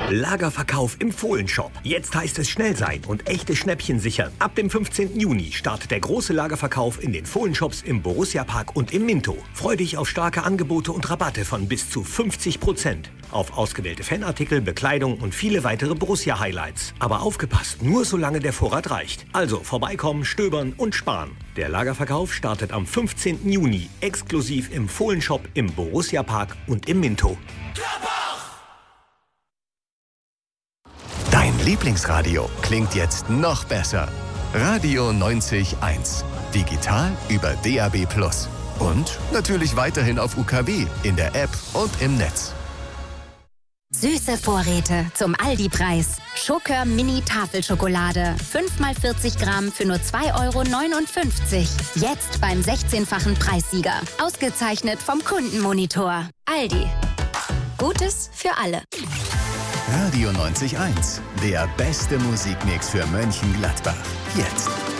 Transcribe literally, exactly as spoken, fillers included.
Lagerverkauf im Fohlenshop. Jetzt heißt es schnell sein und echte Schnäppchen sichern. Ab dem fünfzehnten Juni startet der große Lagerverkauf in den Fohlenshops im Borussia-Park und im Minto. Freu dich auf starke Angebote und Rabatte von bis zu fünfzig Prozent. Auf ausgewählte Fanartikel, Bekleidung und viele weitere Borussia-Highlights. Aber aufgepasst, nur solange der Vorrat reicht. Also vorbeikommen, stöbern und sparen. Der Lagerverkauf startet am fünfzehnten Juni exklusiv im Fohlenshop im Borussia-Park und im Minto. Dein Lieblingsradio klingt jetzt noch besser. Radio neunzig Komma eins. Digital über D A B plus. Und natürlich weiterhin auf U K W, in der App und im Netz. Süße Vorräte zum Aldi-Preis. Schokör Mini-Tafelschokolade. fünf mal vierzig Gramm für nur zwei Euro neunundfünfzig. Jetzt beim sechzehnfachen Preissieger. Ausgezeichnet vom Kundenmonitor. Aldi. Gutes für alle. Radio neunzig Komma eins. Der beste Musikmix für Mönchengladbach. Jetzt.